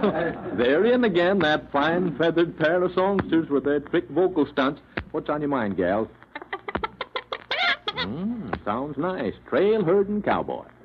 They're in again, that fine feathered pair of songsters with their trick vocal stunts. What's on your mind, gal? Sounds nice. Trail herding cowboy.